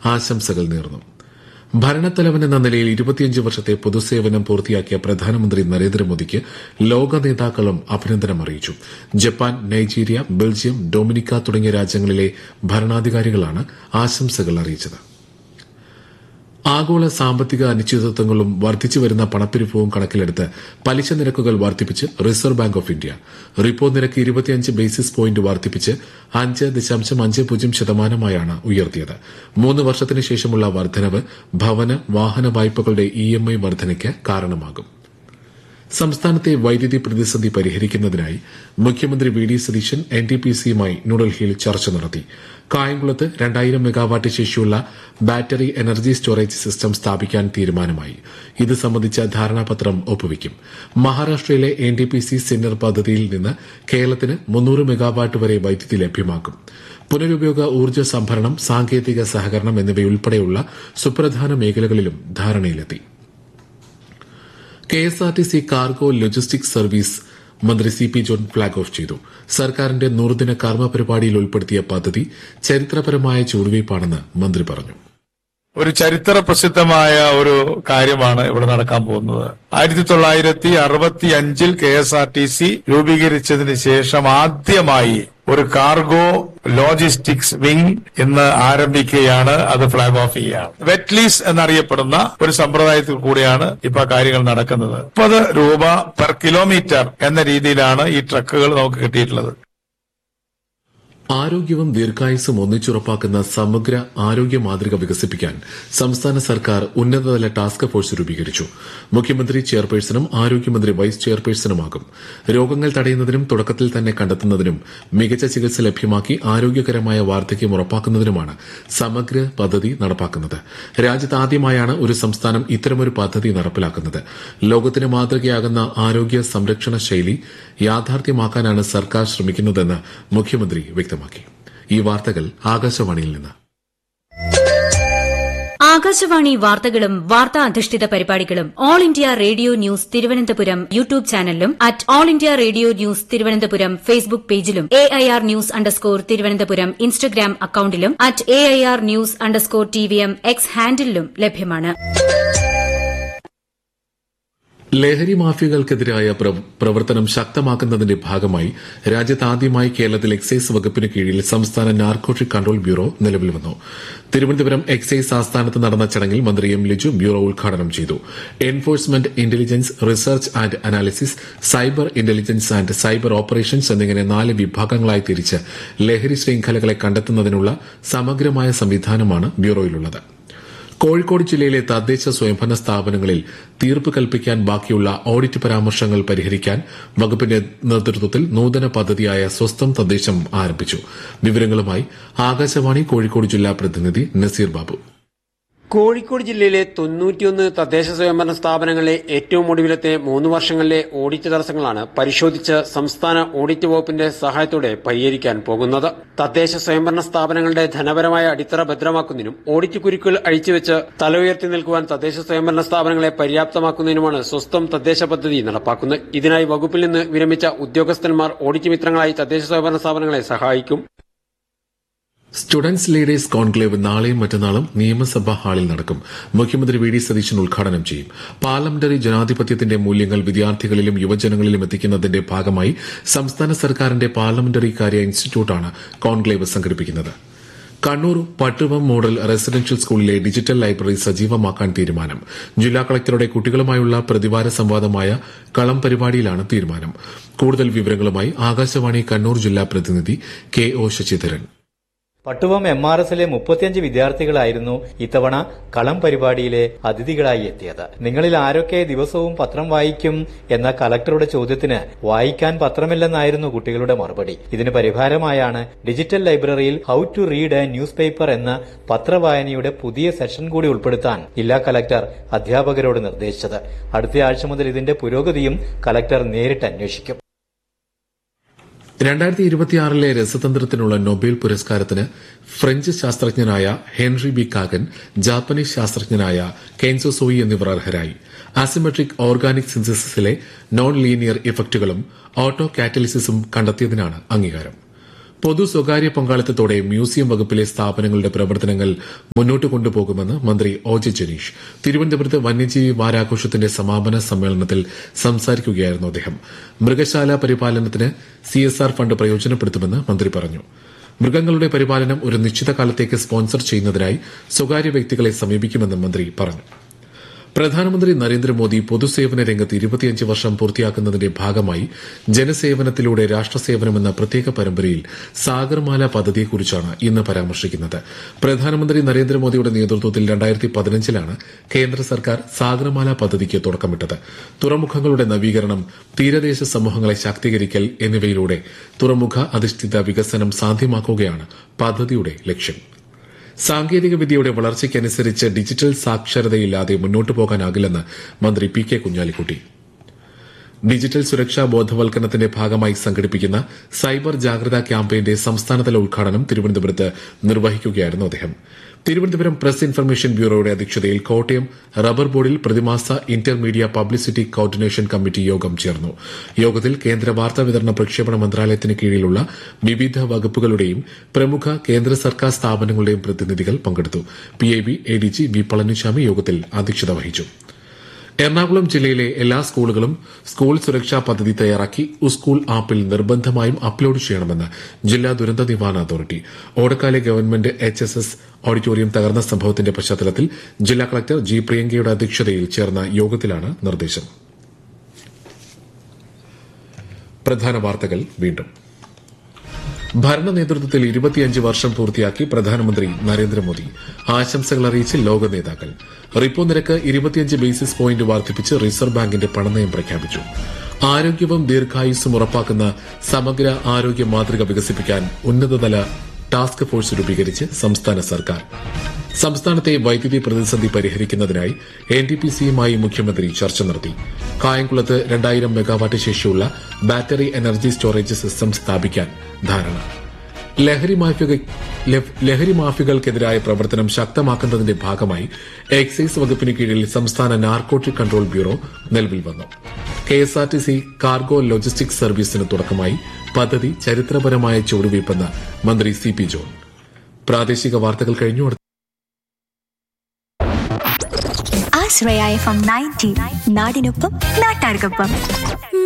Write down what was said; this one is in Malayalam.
ആശംസകൾ നേർന്നു. ഭരണത്തലവൻ എന്ന നിലയിൽ 25 വർഷത്തെ പൊതുസേവനം പൂർത്തിയാക്കിയ പ്രധാനമന്ത്രി നരേന്ദ്രമോദിക്ക് ലോക നേതാക്കളും അഭിനന്ദനം അറിയിച്ചു. ജപ്പാൻ, നൈജീരിയ, ബെൽജിയം, ഡൊമിനിക്ക തുടങ്ങിയ രാജ്യങ്ങളിലെ ഭരണാധികാരികളാണ് ആശംസകൾ അറിയിച്ചത്. ആഗോള സാമ്പത്തിക അനിശ്ചിതത്വങ്ങളും വർദ്ധിച്ചുവരുന്ന പണപ്പെരുപ്പവും കണക്കിലെടുത്ത് പലിശ നിരക്കുകൾ വർദ്ധിപ്പിച്ച് reserve bank of India. Repo നിരക്ക് 25 ബേസിസ് പോയിന്റ് വർദ്ധിപ്പിച്ച് 5.50% ഉയർത്തിയത്. 3 വർഷത്തിന് ശേഷമുള്ള വർധനവ് ഭവന, വാഹന വായ്പകളുടെ EMI വർധനയ്ക്ക് കാരണമാകും. സംസ്ഥാനത്തെ വൈദ്യുതി പ്രതിസന്ധി പരിഹരിക്കുന്നതിനായി മുഖ്യമന്ത്രി വി ഡി സതീശൻ NTPCയുമായി ന്യൂഡൽഹിയിൽ ചർച്ച നടത്തി. കായംകുളത്ത് 2000 മെഗാവാട്ട് ശേഷിയുള്ള ബാറ്ററി എനർജി സ്റ്റോറേജ് സിസ്റ്റം സ്ഥാപിക്കാൻ തീരുമാനമായി. ഇത് സംബന്ധിച്ച ധാരണാപത്രം ഒപ്പുവയ്ക്കും. മഹാരാഷ്ട്രയിലെ NTPC സിന്നർ പദ്ധതിയിൽ നിന്ന് കേരളത്തിന് 300 മെഗാവാട്ട് വരെ വൈദ്യുതി ലഭ്യമാക്കും. പുനരുപയോഗ ഊർജ്ജ സംഭരണം, സാങ്കേതിക സഹകരണം എന്നിവയുൾപ്പെടെയുള്ള സുപ്രധാന മേഖലകളിലും ധാരണയിലെത്തി. KSRTC കാർഗോ ലോജിസ്റ്റിക്സ് സർവീസ് മന്ത്രി CP ജോൺ ഫ്ളാഗ് ഓഫ് ചെയ്തു. സർക്കാരിന്റെ 100-ദിന കർമ്മ പരിപാടിയിൽ ഉൾപ്പെടുത്തിയ പദ്ധതി ചരിത്രപരമായ ചുവടുവയ്പ്പാണെന്ന് മന്ത്രി പറഞ്ഞു. ഒരു ചരിത്ര പ്രസിദ്ധമായ ഒരു കാര്യമാണ് ഇവിടെ നടക്കാൻ പോകുന്നത്. 1965 KSRTC രൂപീകരിച്ചതിന് ശേഷം ആദ്യമായി ഒരു കാർഗോ ലോജിസ്റ്റിക്സ് വിംഗ് ഇന്ന് ആരംഭിക്കുകയാണ്. അത് ഫ്ളാഗ് ഓഫ് ചെയ്യുകയാണ്. വെറ്റ് ലീസ് എന്നറിയപ്പെടുന്ന ഒരു സമ്പ്രദായത്തിൽ കൂടിയാണ് ഇപ്പൊ കാര്യങ്ങൾ നടക്കുന്നത്. 30 രൂപ പെർ കിലോമീറ്റർ എന്ന രീതിയിലാണ് ഈ ട്രക്കുകൾ നമുക്ക് കിട്ടിയിട്ടുള്ളത്. ആരോഗ്യവും ദീർഘായുസ്സും ഒന്നിച്ചുറപ്പാക്കുന്ന സമഗ്ര ആരോഗ്യ മാതൃക വികസിപ്പിക്കാൻ സംസ്ഥാന സർക്കാർ ഉന്നതതല ടാസ്ക് ഫോഴ്സ് രൂപീകരിച്ചു. മുഖ്യമന്ത്രി ചെയർപേഴ്സണും ആരോഗ്യമന്ത്രി വൈസ് ചെയർപേഴ്സണുമാകും. രോഗങ്ങൾ തടയുന്നതിനും തുടക്കത്തിൽ തന്നെ കണ്ടെത്തുന്നതിനും മികച്ച ചികിത്സ ലഭ്യമാക്കി ആരോഗ്യകരമായ വാർദ്ധക്യം ഉറപ്പാക്കുന്നതിനുമാണ് സമഗ്ര പദ്ധതി നടപ്പാക്കുന്നത്. രാജ്യത്ത് ആദ്യമായാണ് ഒരു സംസ്ഥാനം ഇത്തരമൊരു പദ്ധതി നടപ്പിലാക്കുന്നത്. ലോകത്തിന് മാതൃകയാകുന്ന ആരോഗ്യ സംരക്ഷണ ശൈലി യാഥാർത്ഥ്യമാക്കാനാണ് സർക്കാർ ശ്രമിക്കുന്നതെന്ന് മുഖ്യമന്ത്രി വ്യക്തമാക്കി. ഈ വാർത്തകൾ ആകാശവാണിയിൽ നിന്ന്. ആകാശവാണി വാർത്തകളും വാർത്താ അധിഷ്ഠിത പരിപാടികളും all India radio news Thiruvananthapuram YouTube ചാനലിലും @all India radio news Thiruvananthapuram Facebook പേജിലും AIR ന്യൂസ് തിരുവനന്തപുരം ഇൻസ്റ്റഗ്രാം അക്കൌണ്ടിലും @AIR ന്യൂസ് TVM X ഹാൻഡിലും ലഭ്യമാണ്. ലഹരി മാഫിയകൾക്കെതിരായ പ്രവർത്തനം ശക്തമാക്കുന്നതിന്റെ ഭാഗമായി രാജ്യത്താദ്യമായി കേരളത്തിൽ എക്സൈസ് വകുപ്പിന് കീഴിൽ സംസ്ഥാന നാർക്കോട്ടിക് കൺട്രോൾ ബ്യൂറോ നിലവിൽ വന്നു. തിരുവനന്തപുരം എക്സൈസ് ആസ്ഥാനത്ത് നടന്ന ചടങ്ങിൽ മന്ത്രി M. ലിജു ബ്യൂറോ ഉദ്ഘാടനം ചെയ്തു. Enforcement, intelligence, research and analysis, cyber intelligence and cyber operations എന്നിങ്ങനെ 4 വിഭാഗങ്ങളായി തിരിച്ച് ലഹരി ശൃംഖലകളെ കണ്ടെത്തുന്നതിനുള്ള സമഗ്രമായ സംവിധാനമാണ് ബ്യൂറോയിലുള്ളത്. കോഴിക്കോട് ജില്ലയിലെ തദ്ദേശ സ്വയംഭരണ സ്ഥാപനങ്ങളിൽ തീർപ്പ് കൽപ്പിക്കാൻ ബാക്കിയുള്ള ഓഡിറ്റ് പരാമർശങ്ങൾ പരിഹരിക്കാൻ വകുപ്പിന്റെ നേതൃത്വത്തിൽ നൂതന പദ്ധതിയായ സ്വസ്ഥം തദ്ദേശം ആരംഭിച്ചു. വിവരങ്ങളുമായി ആകാശവാണി കോഴിക്കോട് ജില്ലാ പ്രതിനിധി നസീർ ബാബു. കോഴിക്കോട് ജില്ലയിലെ 91 തദ്ദേശ സ്വയംഭരണ സ്ഥാപനങ്ങളിലെ ഏറ്റവും ഒടുവിലത്തെ 3 വർഷങ്ങളിലെ ഓഡിറ്റ് തടസ്സങ്ങളാണ് പരിശോധിച്ച് സംസ്ഥാന ഓഡിറ്റ് വകുപ്പിന്റെ സഹായത്തോടെ പരിഹരിക്കാൻ പോകുന്നത്. തദ്ദേശ സ്വയംഭരണ സ്ഥാപനങ്ങളുടെ ധനപരമായ അടിത്തറ ഭദ്രമാക്കുന്നതിനും ഓഡിറ്റ് കുരുക്കുകൾ അഴിച്ചുവെച്ച് തല ഉയർത്തി നിൽക്കുവാൻ തദ്ദേശ സ്വയംഭരണ സ്ഥാപനങ്ങളെ പര്യാപ്തമാക്കുന്നതിനുമാണ് സ്വസ്ഥം തദ്ദേശ പദ്ധതി നടപ്പാക്കുന്നത്. ഇതിനായി വകുപ്പിൽ നിന്ന് വിരമിച്ച ഉദ്യോഗസ്ഥന്മാർ ഓഡിറ്റ് മിത്രങ്ങളായി തദ്ദേശ സ്വയംഭരണ സ്ഥാപനങ്ങളെ സഹായിക്കും. സ്റ്റുഡന്റ്സ് ലീഡേഴ്സ് കോൺക്ലേവ് നാളെയും മറ്റന്നാളും നിയമസഭാ ഹാളിൽ നടക്കും. മുഖ്യമന്ത്രി വി ഡി സതീശൻ ഉദ്ഘാടനം ചെയ്യും. പാർലമെന്ററി ജനാധിപത്യത്തിന്റെ മൂല്യങ്ങൾ വിദ്യാർത്ഥികളിലും യുവജനങ്ങളിലും എത്തിക്കുന്നതിന്റെ ഭാഗമായി സംസ്ഥാന സർക്കാരിന്റെ പാർലമെന്ററി കാര്യ ഇൻസ്റ്റിറ്റ്യൂട്ടാണ് കോൺക്ലേവ് സംഘടിപ്പിക്കുന്നത്. കണ്ണൂർ പട്ടുവം മോഡൽ റെസിഡൻഷ്യൽ സ്കൂളിലെ ഡിജിറ്റൽ ലൈബ്രറി സജീവമാക്കാൻ തീരുമാനം. ജില്ലാ കളക്ടറുടെ കുട്ടികളുമായുള്ള പ്രതിവാര സംവാദമായ കളം പരിപാടിയിലാണ് തീരുമാനം. കൂടുതൽ വിവരങ്ങളുമായി ആകാശവാണി കണ്ണൂർ ജില്ലാ പ്രതിനിധി KO ശശിധരൻ. പട്ടുവം MRSലെ 35 വിദ്യാർത്ഥികളായിരുന്നു ഇത്തവണ കളം പരിപാടിയിലെ അതിഥികളായി എത്തിയത്. നിങ്ങളിൽ ആരൊക്കെ ദിവസവും പത്രം വായിക്കും എന്ന കളക്ടറുടെ ചോദ്യത്തിന് വായിക്കാൻ പത്രമില്ലെന്നായിരുന്നു കുട്ടികളുടെ മറുപടി. ഇതിന് പരിഹാരമായാണ് ഡിജിറ്റൽ ലൈബ്രറിയിൽ how to read A news paper എന്ന പത്രവായനയുടെ പുതിയ സെഷൻ കൂടി ഉൾപ്പെടുത്താൻ ജില്ലാ കളക്ടർ അധ്യാപകരോട് നിർദ്ദേശിച്ചത്. അടുത്തയാഴ്ച മുതൽ ഇതിന്റെ പുരോഗതിയും കളക്ടർ നേരിട്ട് അന്വേഷിക്കും. 2026 രസതന്ത്രത്തിനുള്ള നൊബേൽ പുരസ്കാരത്തിന് French ശാസ്ത്രജ്ഞനായ Henry B Kagan, Japanese ശാസ്ത്രജ്ഞനായ Kenzo സോയി എന്നിവർ അർഹരായി. Asymmetric organic സിന്തസിസിലെ non linear ഇഫക്റ്റുകളും auto കാറ്റലിസിസും കണ്ടെത്തിയതിനാണ് അംഗീകാരം. പൊതു സ്വകാര്യ പങ്കാളിത്തത്തോടെ മ്യൂസിയം വകുപ്പിലെ സ്ഥാപനങ്ങളുടെ പ്രവർത്തനങ്ങൾ മുന്നോട്ട് കൊണ്ടുപോകുമെന്ന് മന്ത്രി ഒ ജെ ജനീഷ് തിരുവനന്തപുരത്ത് വന്യജീവി വാരാഘോഷത്തിന്റെ സമാപന സമ്മേളനത്തിൽ സംസാരിക്കുകയായിരുന്നു അദ്ദേഹം. മൃഗശാല പരിപാലനത്തിന് CSR ഫണ്ട് പ്രയോജനപ്പെടുത്തുമെന്ന് മന്ത്രി പറഞ്ഞു. മൃഗങ്ങളുടെ പരിപാലനം ഒരു നിശ്ചിത കാലത്തേക്ക് സ്പോൺസർ ചെയ്യുന്നതിനായി സ്വകാര്യ വ്യക്തികളെ സമീപിക്കുമെന്നും മന്ത്രി പറഞ്ഞു. പ്രധാനമന്ത്രി നരേന്ദ്രമോദി പൊതുസേവന രംഗത്ത് 25 വർഷം പൂർത്തിയാക്കുന്നതിന്റെ ഭാഗമായി ജനസേവനത്തിലൂടെ രാഷ്ട്രസേവനമെന്ന പ്രത്യേക പരമ്പരയിൽ സാഗർമാല പദ്ധതിയെക്കുറിച്ചാണ് ഇന്ന് പരാമർശിക്കുന്നത്. പ്രധാനമന്ത്രി നരേന്ദ്രമോദിയുടെ നേതൃത്വത്തിൽ 2015 കേന്ദ്ര സർക്കാർ സാഗർമാല പദ്ധതിക്ക് തുടക്കമിട്ടത്. തുറമുഖങ്ങളുടെ നവീകരണം, തീരദേശ സമൂഹങ്ങളെ ശാക്തീകരിക്കൽ എന്നിവയിലൂടെ തുറമുഖ അധിഷ്ഠിത വികസനം സാധ്യമാക്കുകയാണ് പദ്ധതിയുടെ ലക്ഷ്യം. സാങ്കേതികവിദ്യയുടെ വളർച്ചയ്ക്കനുസരിച്ച് ഡിജിറ്റൽ സാക്ഷരതയില്ലാതെ മുന്നോട്ടു പോകാനാകില്ലെന്ന് മന്ത്രി പി കെ കുഞ്ഞാലിക്കുട്ടി. ഡിജിറ്റൽ സുരക്ഷാ ബോധവൽക്കരണത്തിന്റെ ഭാഗമായി സംഘടിപ്പിക്കുന്ന സൈബർ ജാഗ്രതാ ക്യാമ്പയിന്റെ സംസ്ഥാനതല ഉദ്ഘാടനം തിരുവനന്തപുരത്ത് നിർവഹിക്കുകയായിരുന്നു അദ്ദേഹം. തിരുവനന്തപുരം പ്രസ് ഇൻഫർമേഷൻ ബ്യൂറോയുടെ അധ്യക്ഷതയിൽ കോട്ടയം റബ്ബർ ബോർഡിൽ പ്രതിമാസ ഇന്റർമീഡിയ പബ്ലിസിറ്റി കോർഡിനേഷൻ കമ്മിറ്റി യോഗം ചേർന്നു. യോഗത്തിൽ കേന്ദ്ര വാർത്താവിതരണ പ്രക്ഷേപണ മന്ത്രാലയത്തിന് കീഴിലുള്ള വിവിധ വകുപ്പുകളുടെയും പ്രമുഖ കേന്ദ്ര സർക്കാർ സ്ഥാപനങ്ങളുടെയും പ്രതിനിധികൾ പങ്കെടുത്തു. PIB ADG വി പളനിസ്വാമി യോഗത്തിൽ അധ്യക്ഷത വഹിച്ചു. എറണാകുളം ജില്ലയിലെ എല്ലാ സ്കൂളുകളും സ്കൂൾ സുരക്ഷാ പദ്ധതി തയ്യാറാക്കി സ്കൂൾ ആപ്പിൽ നിർബന്ധമായും അപ്ലോഡ് ചെയ്യണമെന്ന് ജില്ലാ ദുരന്ത നിവാരണ അതോറിറ്റി. ഓടക്കാലെ ഗവൺമെന്റ് HSS ഓഡിറ്റോറിയം തകർന്ന സംഭവത്തിന്റെ പശ്ചാത്തലത്തിൽ ജില്ലാ കളക്ടർ G പ്രിയങ്കയുടെ അധ്യക്ഷതയിൽ ചേർന്ന യോഗത്തിലാണ് നിർദ്ദേശം. പ്രധാന വാർത്തകൾ വീണ്ടും. ഭരണ നേതൃത്വത്തിൽ 25 വർഷം പൂർത്തിയാക്കി പ്രധാനമന്ത്രി നരേന്ദ്രമോദി. ആശംസകൾ അറിയിച്ച് ലോക നേതാക്കൾ. റിപ്പോ നിരക്ക് 25 ബേസിസ് പോയിന്റ് വർദ്ധിപ്പിച്ച് റിസർവ് ബാങ്കിന്റെ പണനയം പ്രഖ്യാപിച്ചു. ആരോഗ്യവും ദീർഘായുസ്സും ഉറപ്പാക്കുന്ന സമഗ്ര ആരോഗ്യ മാതൃക വികസിപ്പിക്കാൻ ഉന്നതതല ടാസ്ക് ഫോഴ്സ് രൂപീകരിച്ച് സംസ്ഥാന സർക്കാർ. സംസ്ഥാനത്തെ വൈദ്യുതി പ്രതിസന്ധി പരിഹരിക്കുന്നതിനായി NTPCയുമായി മുഖ്യമന്ത്രി ചർച്ച നടത്തി. കായംകുളത്ത് 2000 മെഗാവാട്ട് ശേഷിയുള്ള ബാറ്ററി എനർജി സ്റ്റോറേജ് സിസ്റ്റം സ്ഥാപിക്കാൻ ധാരണ. ലഹരി മാഫിയകൾക്കെതിരായ പ്രവർത്തനം ശക്തമാക്കുന്നതിന്റെ ഭാഗമായി എക്സൈസ് വകുപ്പിന് കീഴിൽ സംസ്ഥാന നാർക്കോട്ടിക് കൺട്രോൾ ബ്യൂറോ നിലവിൽ വന്നു. KSRTC കാർഗോ ലോജിസ്റ്റിക്സ് സർവീസിന് തുടക്കമായി. പദ്ധതി ചരിത്രപരമായ ചുവടുവയ്പ്പെന്ന് മന്ത്രി CP ജോൺ. പ്രാദേശിക വാർത്തകൾ കഴിഞ്ഞു. ആശ്രയ FM 90 നാടിനൊപ്പം നാട്ടാർക്കൊപ്പം.